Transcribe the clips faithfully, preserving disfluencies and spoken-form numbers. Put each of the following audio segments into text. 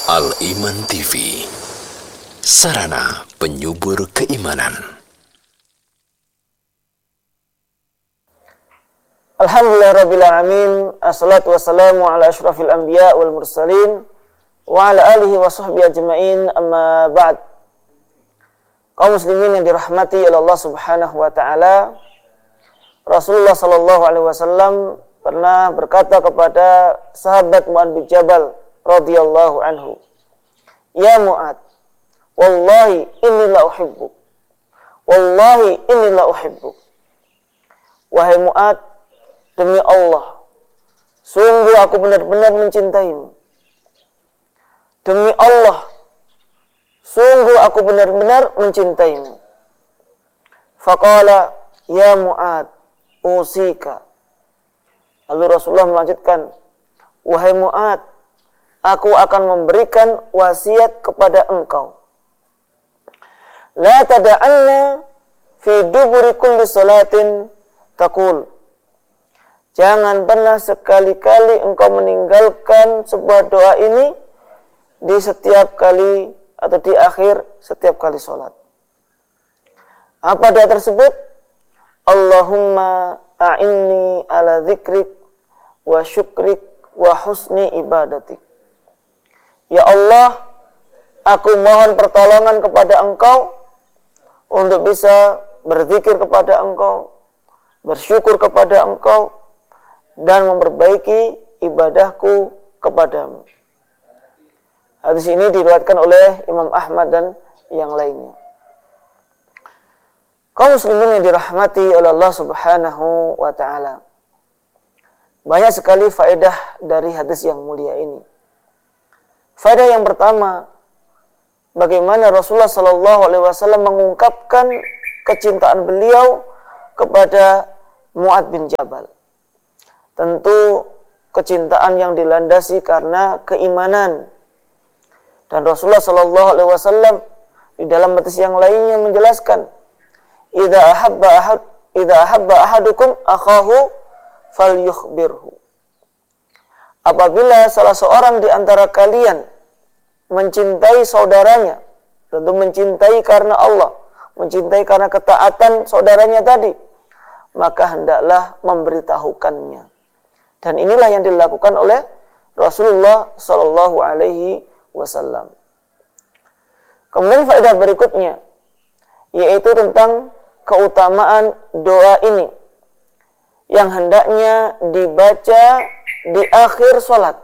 Al-Iman T V, sarana penyubur keimanan. Alhamdulillah Rabbil Alamin, assalatu wassalamu ala ashrafil anbiya wal mursalin wa ala alihi wa sahbihi ajma'in, amma ba'd. Kaum muslimin yang dirahmati oleh Allah Subhanahu wa ta'ala, Rasulullah sallallahu alaihi wasallam pernah berkata kepada sahabat Mu'ad bin Jabal radhiyallahu anhu, "Ya Mu'ad, wallahi inni la uhibbuk. Wallahi inni la uhibbuk." Wahai Mu'ad, demi Allah, sungguh aku benar-benar mencintaimu. Demi Allah, sungguh aku benar-benar mencintaimu. Faqala, "Ya Mu'ad, usika." Lalu Rasulullah melanjutkan, "Wahai Mu'ad, aku akan memberikan wasiat kepada engkau. La tada'anna fi duburi kulli salatin taqul." Jangan pernah sekali-kali engkau meninggalkan sebuah doa ini di setiap kali atau di akhir setiap kali sholat. Apa doa tersebut? Allahumma a'inni ala dzikrik wa syukrik wa husni ibadatik. Ya Allah, aku mohon pertolongan kepada engkau untuk bisa berzikir kepada engkau, bersyukur kepada engkau, dan memperbaiki ibadahku kepadamu. Hadis ini diriwayatkan oleh Imam Ahmad dan yang lainnya. Kaum muslimin yang dirahmati oleh Allah Subhanahu wa ta'ala, banyak sekali faedah dari hadis yang mulia ini. Faedah yang pertama, bagaimana Rasulullah sallallahu alaihi wasallam mengungkapkan kecintaan beliau kepada Mu'ad bin Jabal. Tentu kecintaan yang dilandasi karena keimanan. Dan Rasulullah sallallahu alaihi wasallam di dalam hadis yang lainnya menjelaskan, "Idza ahabba ahad idza ahabba ahadukum akhahu falyukhbirhu." Apabila salah seorang di antara kalian mencintai saudaranya, tentu mencintai karena Allah, mencintai karena ketaatan saudaranya tadi, maka hendaklah memberitahukannya. Dan inilah yang dilakukan oleh Rasulullah sallallahu alaihi wasallam. Kemudian faedah berikutnya, yaitu tentang keutamaan doa ini yang hendaknya dibaca di akhir sholat.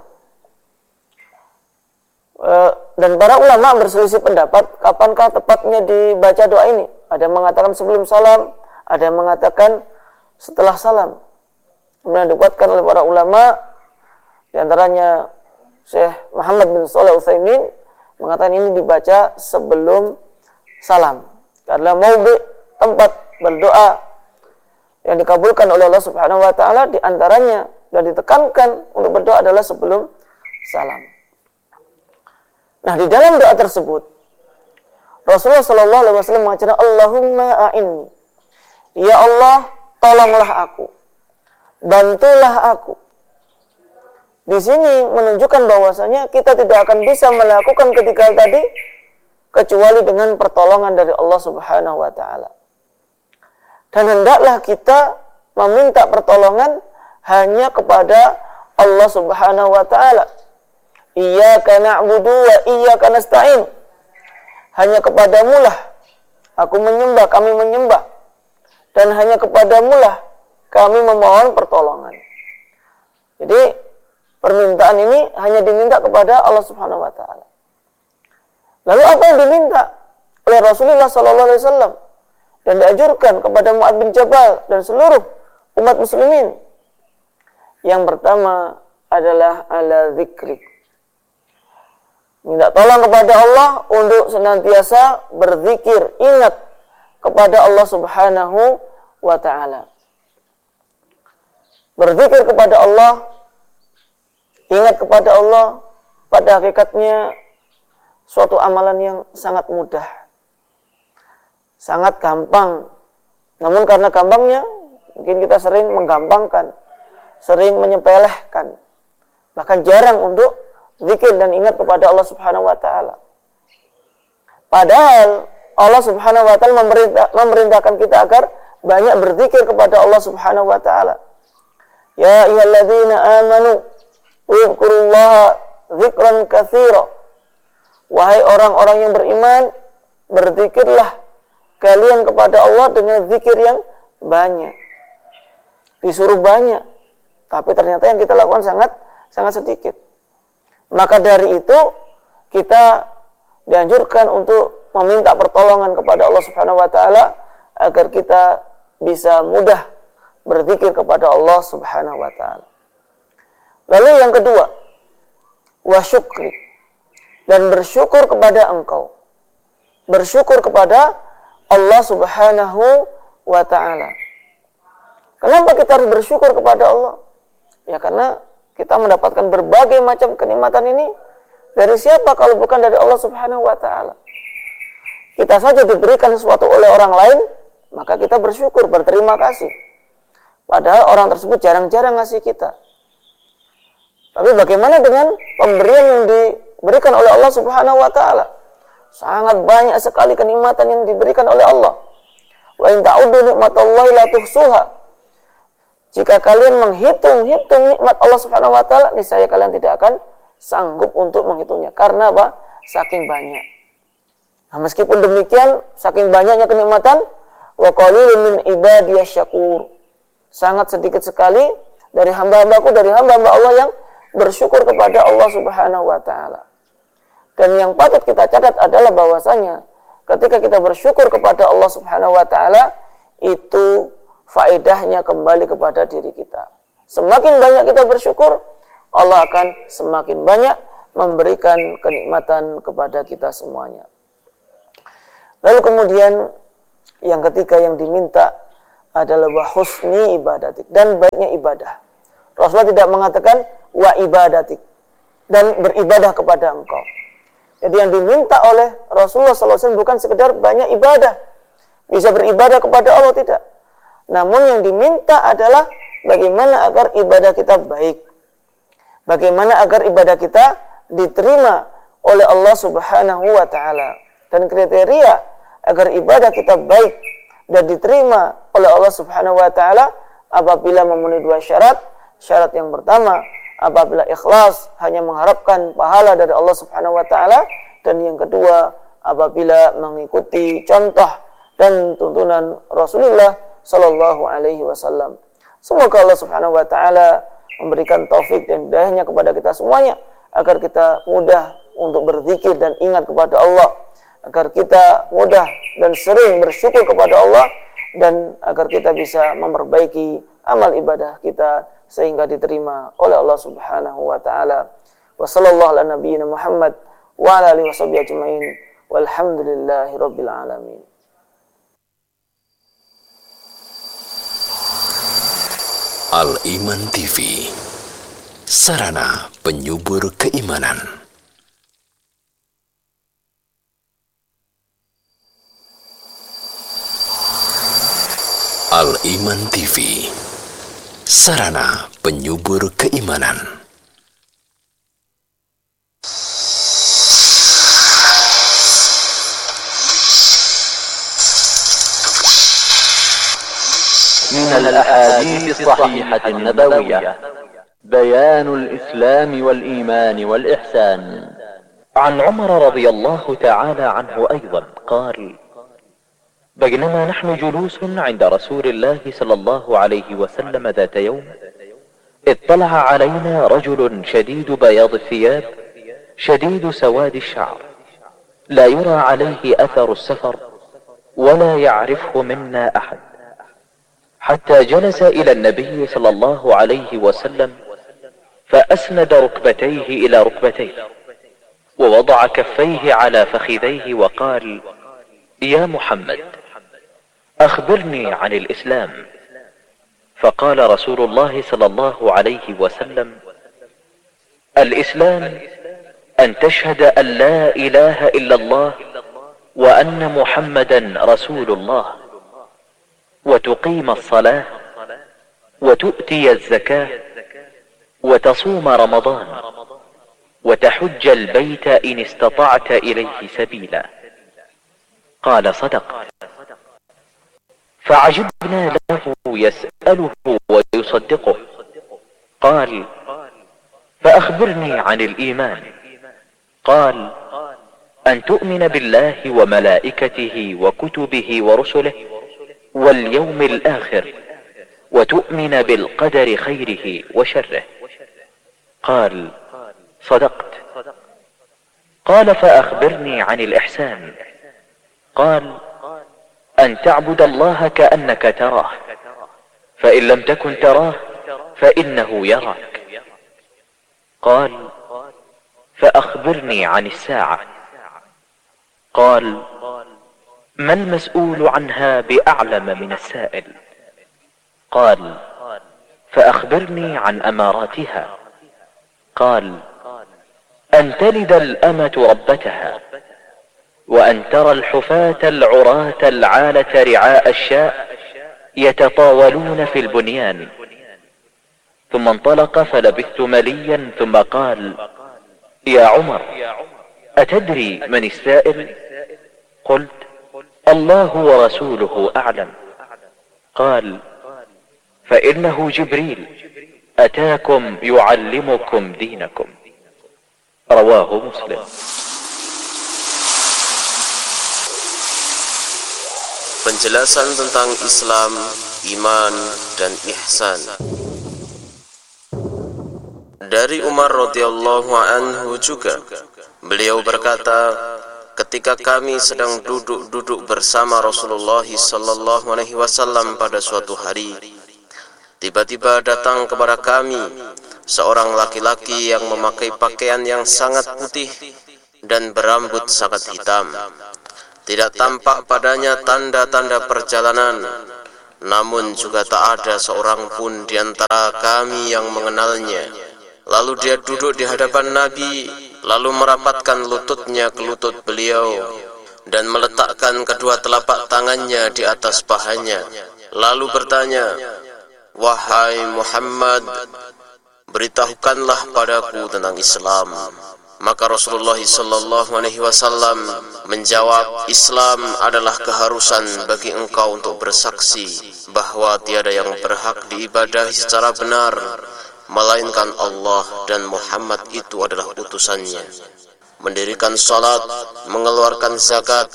Dan para ulama berselisih pendapat kapankah tepatnya dibaca doa ini. Ada yang mengatakan sebelum salam, ada yang mengatakan setelah salam. Kemudian dikuatkan oleh para ulama, di antaranya Syekh Muhammad bin Shalih Al-Utsaimin mengatakan ini dibaca sebelum salam, karena maudhi tempat berdoa yang dikabulkan oleh Allah Subhanahu wa taala di antaranya dan ditekankan untuk berdoa adalah sebelum salam. Nah, di dalam doa tersebut Rasulullah sallallahu alaihi wasallam mengatakan, "Allahumma a'inni." Ya Allah, tolonglah aku, bantulah aku. Di sini menunjukkan bahwasanya kita tidak akan bisa melakukan ketika tadi kecuali dengan pertolongan dari Allah Subhanahu wa taala. Dan hendaklah kita meminta pertolongan hanya kepada Allah Subhanahu wa taala. Iyyaka na'budu wa iyyaka nasta'in. Hanya kepadamu lah aku menyembah, kami menyembah. Dan hanya kepadamu lah kami memohon pertolongan. Jadi permintaan ini hanya diminta kepada Allah Subhanahu wa taala. Lalu apa yang diminta oleh Rasulullah sallallahu alaihi wasallam dan dianjurkan kepada Mu'ad bin Jabal dan seluruh umat muslimin? Yang pertama adalah ala dzikrik. Minta tolong kepada Allah untuk senantiasa berzikir, ingat kepada Allah Subhanahu wa ta'ala. Berzikir kepada Allah, ingat kepada Allah, pada hakikatnya suatu amalan yang sangat mudah, sangat gampang. Namun karena gampangnya, mungkin kita sering menggampangkan, sering menyepelehkan, bahkan jarang untuk zikir dan ingat kepada Allah Subhanahu wa taala. Padahal Allah Subhanahu wa taala memerintah, memerintahkan kita agar banyak berzikir kepada Allah Subhanahu wa taala. Ya ayyuhalladzina amanu uzkurullaha dzikran katsira. Wahai orang-orang yang beriman, berzikirlah kalian kepada Allah dengan zikir yang banyak. Disuruh banyak, tapi ternyata yang kita lakukan sangat sangat sedikit. Maka dari itu kita dianjurkan untuk meminta pertolongan kepada Allah Subhanahu wa taala agar kita bisa mudah berzikir kepada Allah Subhanahu wa taala. Lalu yang kedua, wa syukri, dan bersyukur kepada engkau. Bersyukur kepada Allah Subhanahu wa ta'ala. Kenapa kita harus bersyukur kepada Allah? Ya karena kita mendapatkan berbagai macam kenikmatan ini dari siapa kalau bukan dari Allah Subhanahu wa ta'ala. Kita saja diberikan sesuatu oleh orang lain, maka kita bersyukur, berterima kasih. Padahal orang tersebut jarang-jarang ngasih kita. Tapi bagaimana dengan pemberian yang diberikan oleh Allah Subhanahu wa taala? Sangat banyak sekali kenikmatan yang diberikan oleh Allah. Wa in ta'uddu nikmatallahi la tuhsuha. Jika kalian menghitung-hitung nikmat Allah Subhanahu wa taala, niscaya kalian tidak akan sanggup untuk menghitungnya. Karena apa? Saking banyak. Nah, meskipun demikian, saking banyaknya kenikmatan, wa qalilun min ibadiyasy syakur. Sangat sedikit sekali dari hamba-hambaku, dari hamba-hamba Allah yang bersyukur kepada Allah Subhanahu wa taala. Dan yang patut kita catat adalah bahwasanya ketika kita bersyukur kepada Allah Subhanahu wa taala, itu faedahnya kembali kepada diri kita. Semakin banyak kita bersyukur, Allah akan semakin banyak memberikan kenikmatan kepada kita semuanya. Lalu kemudian yang ketiga yang diminta adalah wa husni ibadatik, dan baiknya ibadah. Rasulullah tidak mengatakan wa ibadatik, dan beribadah kepada engkau. Jadi yang diminta oleh Rasulullah shallallahu alaihi wasallam bukan sekedar banyak ibadah, bisa beribadah kepada Allah, tidak. Namun yang diminta adalah bagaimana agar ibadah kita baik, bagaimana agar ibadah kita diterima oleh Allah Subhanahu wa taala. Dan kriteria agar ibadah kita baik dan diterima oleh Allah Subhanahu wa taala apabila memenuhi dua syarat. Syarat yang pertama, apabila ikhlas hanya mengharapkan pahala dari Allah Subhanahu wa taala, dan yang kedua, apabila mengikuti contoh dan tuntunan Rasulullah sallallahu alaihi wasallam. Semoga Allah Subhanahu wa taala memberikan taufik dan hidayahnya kepada kita semuanya agar kita mudah untuk berzikir dan ingat kepada Allah, agar kita mudah dan sering bersyukur kepada Allah, dan agar kita bisa memperbaiki amal ibadah kita sehingga diterima oleh Allah Subhanahu wa taala. Wa sallallahu ala nabiyyina Muhammad wa ala alihi washabbihi ajmain. Walhamdulillahi rabbil alamin. Al-Iman T V, sarana penyubur keimanan. Al-Iman T V, sarana penyubur keimanan. من الأحاديث الصحيحة النبوية بيان الإسلام والإيمان والإحسان. عن عمر رضي الله تعالى عنه أيضا قال: بينما نحن جلوس عند رسول الله صلى الله عليه وسلم ذات يوم، اطلع علينا رجل شديد بياض الثياب شديد سواد الشعر، لا يرى عليه أثر السفر ولا يعرفه منا أحد، حتى جلس إلى النبي صلى الله عليه وسلم فأسند ركبتيه إلى ركبتيه ووضع كفيه على فخذيه وقال: يا محمد، أخبرني عن الإسلام. فقال رسول الله صلى الله عليه وسلم: الإسلام أن تشهد أن لا إله إلا الله وأن محمدا رسول الله، وتقيم الصلاة، وتؤتي الزكاة، وتصوم رمضان، وتحج البيت إن استطعت إليه سبيلا. قال صدق. فعجبنا له يسأله ويصدقه. قال فأخبرني عن الإيمان. قال أن تؤمن بالله وملائكته وكتبه ورسله واليوم الآخر وتؤمن بالقدر خيره وشره. قال صدقت. قال فأخبرني عن الإحسان. قال أن تعبد الله كأنك تراه فإن لم تكن تراه فإنه يراك. قال فأخبرني عن الساعة. قال ما المسؤول عنها بأعلم من السائل. قال فأخبرني عن أماراتها. قال أن تلد الأمة ربتها وأن ترى الحفاة العراة العالة رعاء الشاء يتطاولون في البنيان. ثم انطلق فلبثت مليا ثم قال يا عمر أتدري من السائل؟ قلت الله ورسوله أعلم. قال فإنه جبريل أتاكم يعلمكم دينكم. رواه مسلم. Penjelasan tentang Islam, iman, dan ihsan. Dari Umar radhiyallahu anhu juga, beliau berkata, ketika kami sedang duduk-duduk bersama Rasulullah sallallahu alaihi wasallam pada suatu hari, tiba-tiba datang kepada kami seorang laki-laki yang memakai pakaian yang sangat putih dan berambut sangat hitam. Tidak tampak padanya tanda-tanda perjalanan, namun juga tak ada seorang pun di antara kami yang mengenalnya. Lalu dia duduk di hadapan Nabi, lalu merapatkan lututnya ke lutut beliau dan meletakkan kedua telapak tangannya di atas pahanya, lalu bertanya, wahai Muhammad, beritahukanlah padaku tentang Islam. Maka Rasulullah sallallahu alaihi wasallam menjawab, Islam adalah keharusan bagi engkau untuk bersaksi bahwa tiada yang berhak diibadahi secara benar melainkan Allah dan Muhammad itu adalah utusannya. Mendirikan salat, mengeluarkan zakat,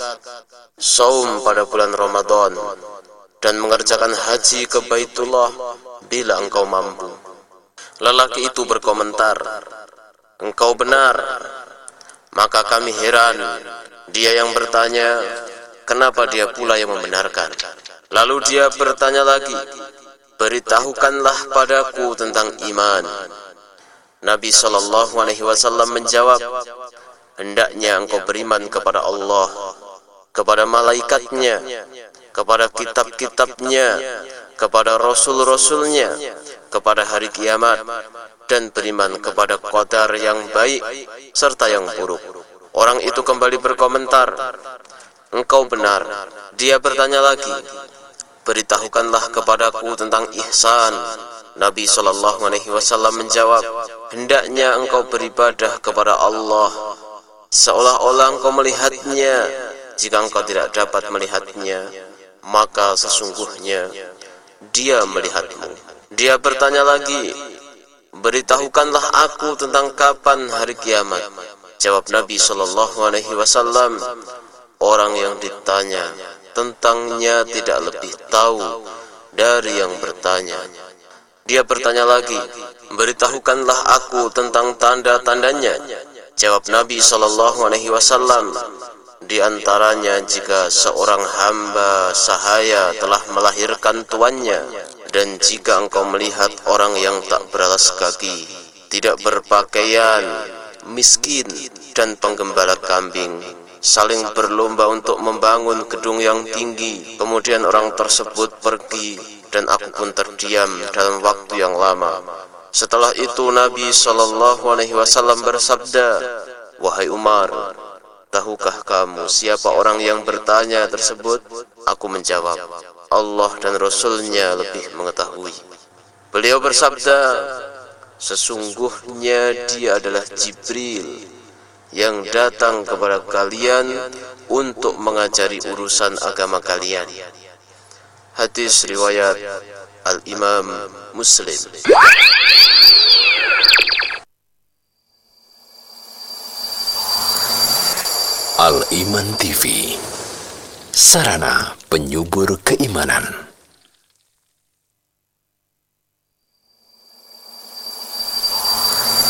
saum pada bulan Ramadan, dan mengerjakan haji ke Baitullah bila engkau mampu. Lelaki itu berkomentar, engkau benar. Maka kami heran. Dia yang bertanya, kenapa dia pula yang membenarkan? Lalu dia bertanya lagi, beritahukanlah padaku tentang iman. Nabi sallallahu alaihi wasallam menjawab, hendaknya engkau beriman kepada Allah, kepada malaikatnya, kepada kitab-kitabnya, kepada rasul-rasulnya, kepada hari kiamat, dan beriman kepada qadar yang baik serta yang buruk. Orang itu kembali berkomentar, engkau benar. Dia bertanya lagi, beritahukanlah kepadaku tentang ihsan. Nabi sallallahu alaihi wasallam menjawab, hendaknya engkau beribadah kepada Allah seolah-olah engkau melihatnya. Jika engkau tidak dapat melihatnya, maka sesungguhnya dia melihatmu. Dia bertanya lagi, beritahukanlah aku tentang kapan hari kiamat. Jawab Nabi sallallahu alaihi wasallam, orang yang ditanya tentangnya tidak lebih tahu dari yang bertanya. Dia bertanya lagi, beritahukanlah aku tentang tanda-tandanya. Jawab Nabi sallallahu alaihi wasallam, di antaranya jika seorang hamba sahaya telah melahirkan tuannya, dan jika engkau melihat orang yang tak beralas kaki, tidak berpakaian, miskin, dan penggembala kambing saling berlomba untuk membangun gedung yang tinggi, kemudian orang tersebut pergi dan aku pun terdiam dalam waktu yang lama. Setelah itu Nabi sallallahu alaihi wasallam bersabda, wahai Umar, tahukah kamu siapa orang yang bertanya tersebut? Aku menjawab, Allah dan Rasulnya lebih mengetahui. Beliau bersabda, sesungguhnya dia adalah Jibril yang datang kepada kalian untuk mengajari urusan agama kalian. Hadis riwayat Al-Imam Muslim. Al-Iman T V, sarana penyubur keimanan.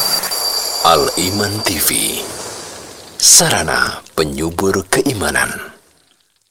Al-Iman T V, sarana penyubur keimanan.